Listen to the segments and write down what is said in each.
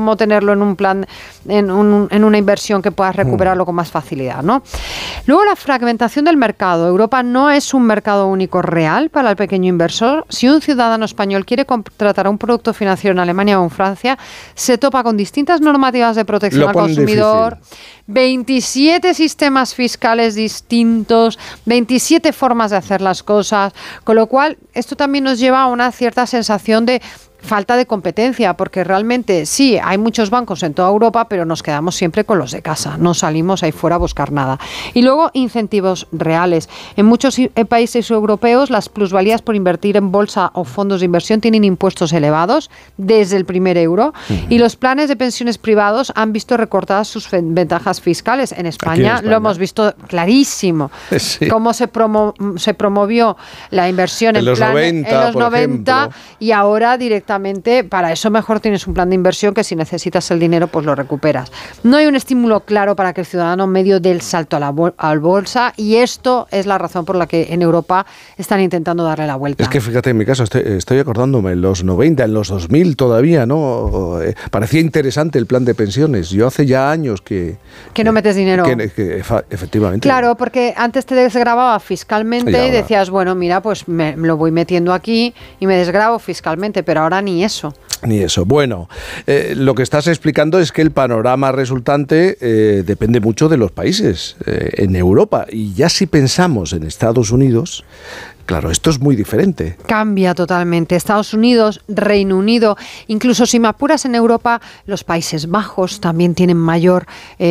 cómo tenerlo en un plan, en una inversión que puedas recuperarlo con más facilidad, ¿no? Luego, la fragmentación del mercado. Europa no es un mercado único real para el pequeño inversor. Si un ciudadano español quiere contratar un producto financiero en Alemania o en Francia, se topa con distintas normativas de protección al consumidor, difícil. 27 sistemas fiscales distintos, 27 formas de hacer las cosas, con lo cual esto también nos lleva a una cierta sensación de falta de competencia, porque realmente sí, hay muchos bancos en toda Europa, pero nos quedamos siempre con los de casa, no salimos ahí fuera a buscar nada. Y luego, incentivos reales. En muchos países europeos, las plusvalías por invertir en bolsa o fondos de inversión tienen impuestos elevados desde el primer euro, y los planes de pensiones privados han visto recortadas sus ventajas fiscales. En España lo hemos visto clarísimo, sí. Cómo se promovió la inversión en los 90 y ahora directamente. Para eso mejor tienes un plan de inversión que si necesitas el dinero pues lo recuperas. No hay un estímulo claro para que el ciudadano medio dé el salto a la bolsa, y esto es la razón por la que en Europa están intentando darle la vuelta. Es que fíjate, en mi caso estoy acordándome, en los 90, en los 2000 todavía, ¿no? Parecía interesante el plan de pensiones. Yo hace ya años que no metes dinero. Que efectivamente. Claro, porque antes te desgrababa fiscalmente y decías, bueno, mira, pues me lo voy metiendo aquí y me desgrabo fiscalmente, pero ahora ni eso. Ni eso. Bueno, lo que estás explicando es que el panorama resultante depende mucho de los países en Europa. Y ya si pensamos en Estados Unidos, claro, esto es muy diferente. Cambia totalmente. Estados Unidos, Reino Unido, incluso si me apuras en Europa, los Países Bajos también tienen mayor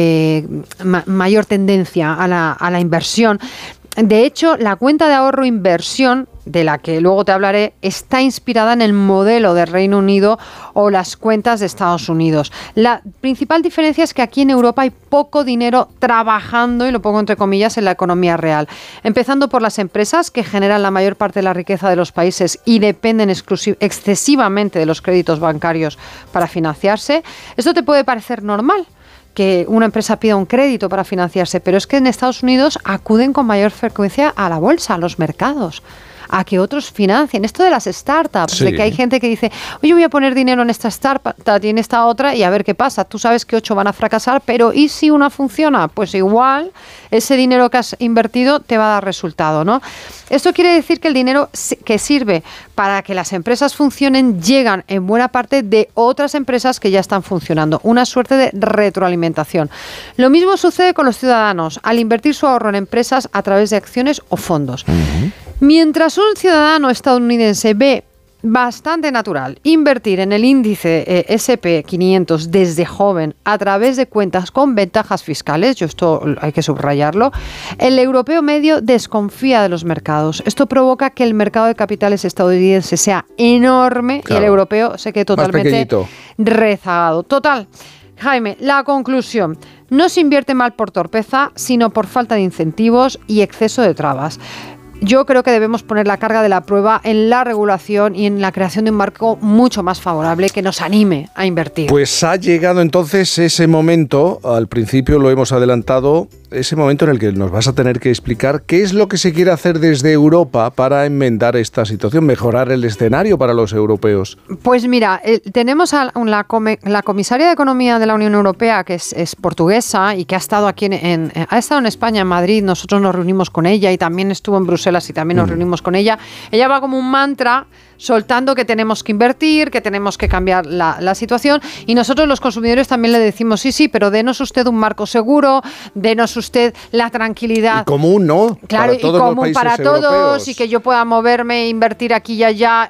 tendencia a la inversión. De hecho, la cuenta de ahorro-inversión, de la que luego te hablaré, está inspirada en el modelo de Reino Unido o las cuentas de Estados Unidos. La principal diferencia es que aquí en Europa hay poco dinero trabajando, y lo pongo entre comillas, en la economía real. Empezando por las empresas, que generan la mayor parte de la riqueza de los países y dependen excesivamente de los créditos bancarios para financiarse. Esto te puede parecer normal, que una empresa pida un crédito para financiarse, pero es que en Estados Unidos acuden con mayor frecuencia a la bolsa, a los mercados, a que otros financien. Esto de las startups, sí. De que hay gente que dice, oye, voy a poner dinero en esta startup y en esta otra y a ver qué pasa. Tú sabes que 8 van a fracasar, pero ¿y si una funciona? Pues igual ese dinero que has invertido te va a dar resultado, ¿no? Esto quiere decir que el dinero que sirve para que las empresas funcionen llegan en buena parte de otras empresas que ya están funcionando. Una suerte de retroalimentación. Lo mismo sucede con los ciudadanos al invertir su ahorro en empresas a través de acciones o fondos. Uh-huh. Mientras un ciudadano estadounidense ve bastante natural invertir en el índice S&P 500 desde joven a través de cuentas con ventajas fiscales, esto hay que subrayarlo, el europeo medio desconfía de los mercados. Esto provoca que el mercado de capitales estadounidense sea enorme, claro, y el europeo se quede totalmente rezagado. Total. Jaime, la conclusión. No se invierte mal por torpeza, sino por falta de incentivos y exceso de trabas. Yo creo que debemos poner la carga de la prueba en la regulación y en la creación de un marco mucho más favorable que nos anime a invertir. Pues ha llegado entonces ese momento, al principio lo hemos adelantado, ese momento en el que nos vas a tener que explicar qué es lo que se quiere hacer desde Europa para enmendar esta situación, mejorar el escenario para los europeos. Pues mira, tenemos a la comisaria de Economía de la Unión Europea, que es portuguesa y que ha estado aquí ha estado en España, en Madrid. Nosotros nos reunimos con ella y también estuvo en Bruselas y también nos reunimos con ella. Ella va como un mantra soltando que tenemos que invertir, que tenemos que cambiar la situación, y nosotros los consumidores también le decimos sí, pero denos usted un marco seguro, denos usted la tranquilidad. Y común, ¿no? Claro, para todos y común los para todos europeos, y que yo pueda moverme e invertir aquí y allá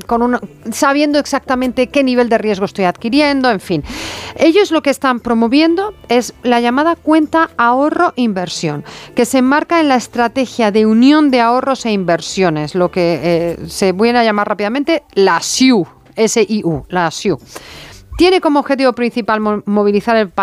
sabiendo exactamente qué nivel de riesgo estoy adquiriendo, en fin. Ellos lo que están promoviendo es la llamada cuenta ahorro-inversión, que se enmarca en la estrategia de unión de ahorros e inversiones, lo que se viene a llamar rápidamente la SIU, S-I-U, la SIU. Tiene como objetivo principal movilizar el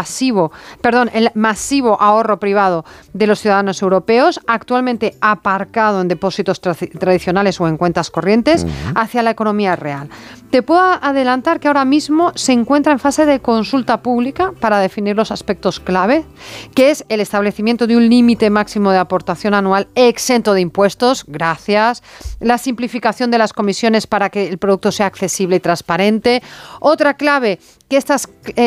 masivo ahorro privado de los ciudadanos europeos, actualmente aparcado en depósitos tradicionales o en cuentas corrientes, hacia la economía real. Te puedo adelantar que ahora mismo se encuentra en fase de consulta pública para definir los aspectos clave, que es el establecimiento de un límite máximo de aportación anual exento de impuestos, gracias, la simplificación de las comisiones para que el producto sea accesible y transparente. Otra clave, que estas